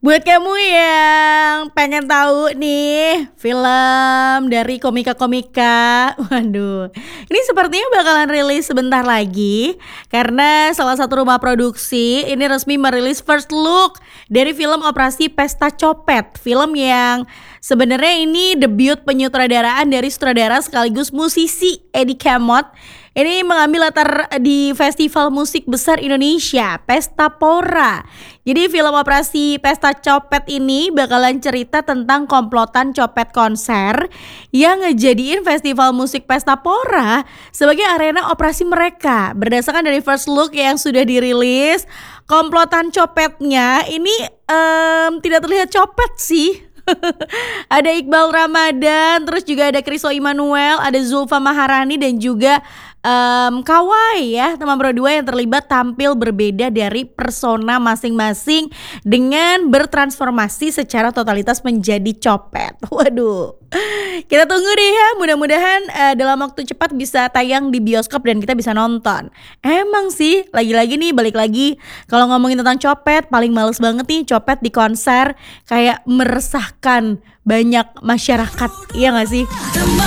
Buat kamu yang pengen tahu nih film dari komika-komika, waduh, ini sepertinya bakalan rilis sebentar lagi karena salah satu rumah produksi ini resmi merilis first look dari film Operasi Pesta Copet, film yang sebenarnya ini debut penyutradaraan dari sutradara sekaligus musisi Eddie Kemot. Ini mengambil latar di Festival Musik Besar Indonesia, Pesta Pora. Jadi film Operasi Pesta Copet ini bakalan cerita tentang komplotan copet konser yang ngejadiin Festival Musik Pesta Pora sebagai arena operasi mereka. Berdasarkan dari first look yang sudah dirilis, komplotan copetnya ini tidak terlihat copet sih. Ada Iqbal Ramadan, terus juga ada Christo Immanuel, ada Zulfa Maharani dan juga Kawai ya, teman berdua yang terlibat tampil berbeda dari persona masing-masing dengan bertransformasi secara totalitas menjadi copet. Waduh, kita tunggu deh ya, mudah-mudahan dalam waktu cepat bisa tayang di bioskop dan kita bisa nonton. Emang sih, lagi-lagi nih balik lagi kalau ngomongin tentang copet, paling males banget nih copet di konser, kayak meresahkan banyak masyarakat, iya gak sih?